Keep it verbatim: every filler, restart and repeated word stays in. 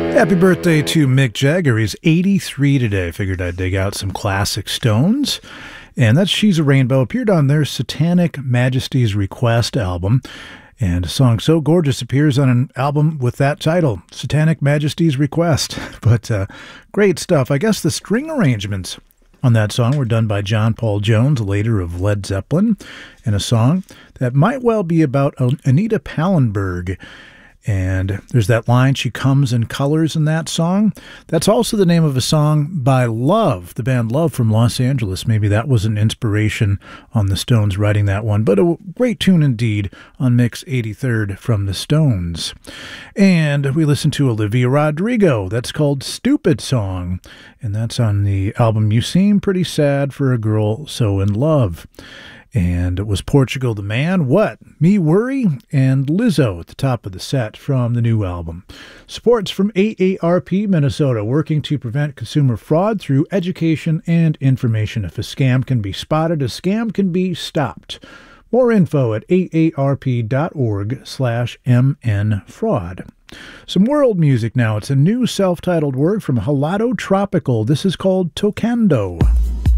Happy birthday to Mick Jagger. He's eighty-three today. Figured I'd dig out some classic Stones. And that's She's a Rainbow. Appeared on their Satanic Majesty's Request album. And a song so gorgeous appears on an album with that title, Satanic Majesty's Request. But uh, great stuff. I guess the string arrangements on that song were done by John Paul Jones, later of Led Zeppelin, and a song that might well be about Anita Pallenberg. And there's that line, she comes in colors, in that song. That's also the name of a song by Love, the band Love from Los Angeles. Maybe that was an inspiration on the Stones writing that one. But a great tune indeed on Mick's eighty-third from the Stones. And we listened to Olivia Rodrigo. That's called Stupid Song. And that's on the album You Seem Pretty Sad for a Girl So in Love. And it was Portugal the Man, What? Me Worry, and Lizzo at the top of the set from the new album. Support's from A A R P Minnesota, working to prevent consumer fraud through education and information. If a scam can be spotted, a scam can be stopped. More info at A A R P dot org slash M N fraud. Some world music now. It's a new self-titled work from Halado Tropical. This is called Tocando.